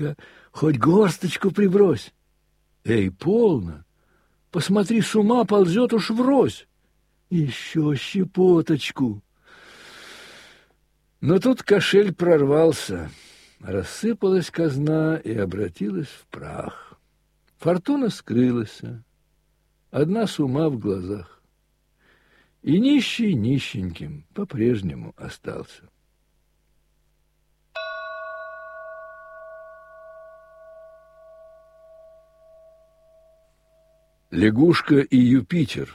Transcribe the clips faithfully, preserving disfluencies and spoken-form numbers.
хоть горсточку прибрось. Эй, полно, посмотри, с ума ползет уж врозь. Еще щепоточку. Но тут кошель прорвался, рассыпалась казна и обратилась в прах. Фортуна скрылась, одна сума в глазах. И нищий нищеньким по-прежнему остался. Лягушка и Юпитер.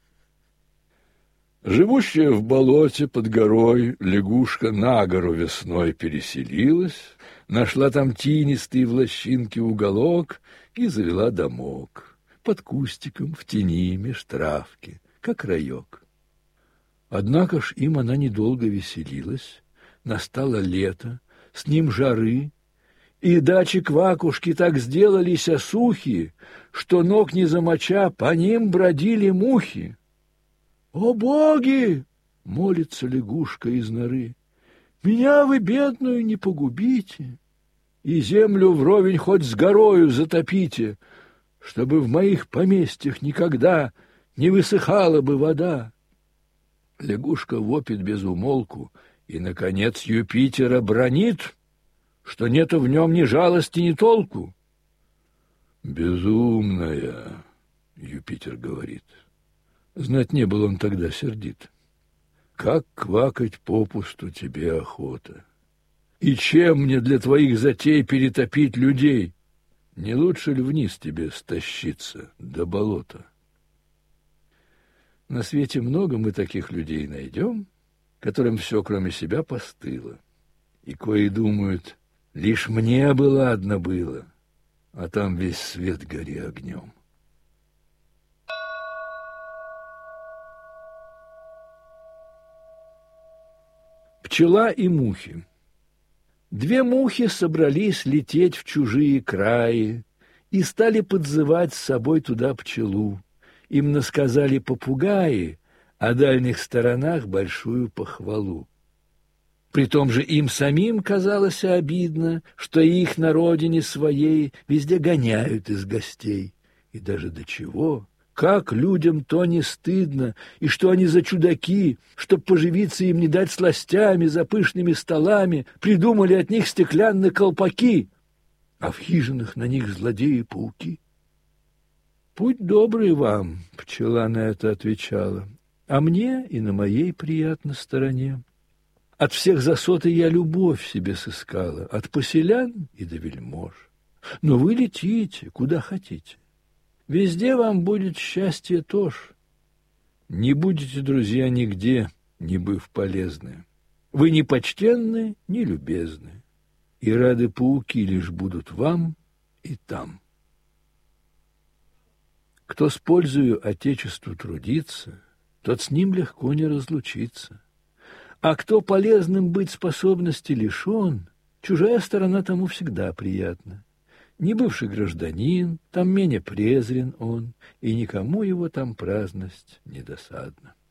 Живущая в болоте под горой, лягушка на гору весной переселилась, нашла там тинистый в лощинке уголок и завела домок под кустиком в тени меж травки, как раек. Однако ж им она недолго веселилась, настало лето, с ним жары, и дачи квакушки так сделались осухи, что ног не замоча, по ним бродили мухи. «О боги!» — молится лягушка из норы. «Меня вы, бедную, не погубите, и землю вровень хоть с горою затопите, чтобы в моих поместьях никогда не высыхала бы вода». Лягушка вопит без умолку и, наконец, Юпитера бранит, что нету в нем ни жалости, ни толку. «Безумная!» — Юпитер говорит. Знать не был он тогда сердит. «Как квакать попусту тебе охота? И чем мне для твоих затей перетопить людей? Не лучше ли вниз тебе стащиться до болота?» На свете много мы таких людей найдем, которым все, кроме себя, постыло, и кои думают, лишь мне бы ладно было, а там весь свет гори огнем. Пчела и мухи. Две мухи собрались лететь в чужие краи и стали подзывать с собой туда пчелу. Им насказали попугаи о дальних сторонах большую похвалу. Притом же им самим казалось обидно, что их на родине своей везде гоняют из гостей. И даже до чего... Как людям то не стыдно, и что они за чудаки, чтоб поживиться им не дать сластями за пышными столами, придумали от них стеклянные колпаки, а в хижинах на них злодеи-пауки. «Путь добрый вам», — пчела на это отвечала, — «а мне и на моей приятной стороне. От всех засот я любовь себе сыскала, от поселян и до вельмож. Но вы летите, куда хотите. Везде вам будет счастье тоже. Не будете, друзья, нигде, не быв полезны. Вы не почтенны, не любезны, и рады пауки лишь будут вам и там. Кто с пользою отечеству трудится, тот с ним легко не разлучится. А кто полезным быть способности лишен, чужая сторона тому всегда приятна. Не бывший гражданин, там менее презрен он, и никому его там праздность не досадна.